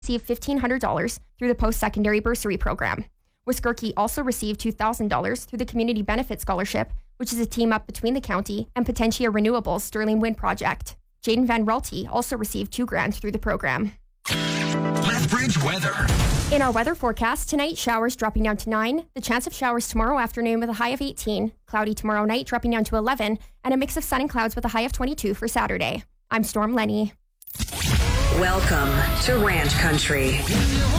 received $1,500 through the post-secondary bursary program. Wiskirky also received $2,000 through the Community Benefit Scholarship, which is a team up between the county and Potentia Renewables Sterling Wind Project. Jaden Van Relty also received $2,000 through the program. Lethbridge weather. In our weather forecast, tonight showers dropping down to 9, the chance of showers tomorrow afternoon with a high of 18, cloudy tomorrow night dropping down to 11, and a mix of sun and clouds with a high of 22 for Saturday. I'm Storm Lenny. Welcome to Ranch Country.